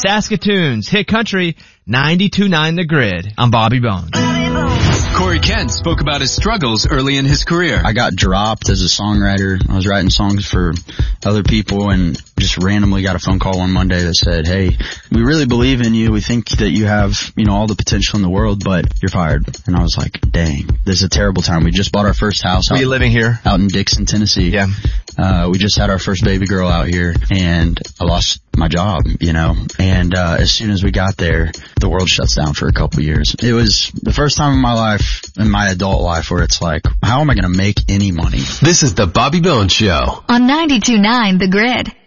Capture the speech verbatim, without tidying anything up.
Saskatoon's hit country, ninety-two point nine The Grid. I'm Bobby Bones. Corey Kent spoke about his struggles early in his career. I got dropped as a songwriter. I was writing songs for other people and just randomly got a phone call one Monday that said, hey, we really believe in you. We think that you have, you know, all the potential in the world, but you're fired. And I was like, dang, this is a terrible time. We just bought our first house. Were you living here? Out in Dixon, Tennessee. Yeah. Uh, we just had our first baby girl out here and I lost my job, you know, and, uh, as soon as we got there, the world shuts down for a couple years. It was the first time in my life, in my adult life, where it's like, how am I going to make any money? This is the Bobby Bones Show on ninety-two point nine The Grid.